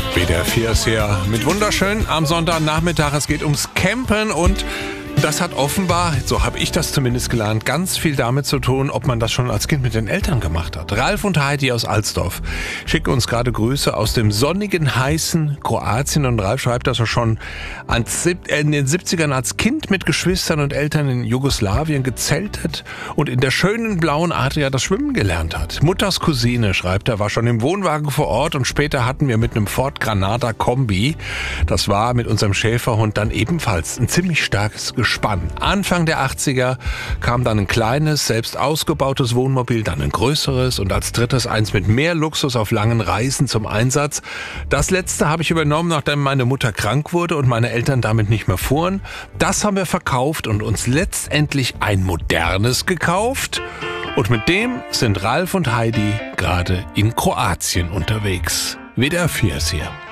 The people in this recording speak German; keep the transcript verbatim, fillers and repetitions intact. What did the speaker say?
W D R vier ist hier mit wunderschön am Sonntagnachmittag. Es geht ums Campen und das hat offenbar, so habe ich das zumindest gelernt, ganz viel damit zu tun, ob man das schon als Kind mit den Eltern gemacht hat. Ralf und Heidi aus Alsdorf schicken uns gerade Grüße aus dem sonnigen, heißen Kroatien. Und Ralf schreibt, dass er schon in den siebzigern als Kind mit Geschwistern und Eltern in Jugoslawien gezeltet und in der schönen blauen Adria das Schwimmen gelernt hat. Mutters Cousine, schreibt er, war schon im Wohnwagen vor Ort und später hatten wir mit einem Ford Granada Kombi, das war mit unserem Schäferhund dann ebenfalls ein ziemlich starkes Gespann. Anfang der achtziger kam dann ein kleines, selbst ausgebautes Wohnmobil, dann ein größeres und als drittes eins mit mehr Luxus auf langen Reisen zum Einsatz. Das letzte habe ich übernommen, nachdem meine Mutter krank wurde und meine Eltern damit nicht mehr fuhren. Das haben wir verkauft und uns letztendlich ein modernes gekauft. Und mit dem sind Ralf und Heidi gerade in Kroatien unterwegs. W D R vier ist hier.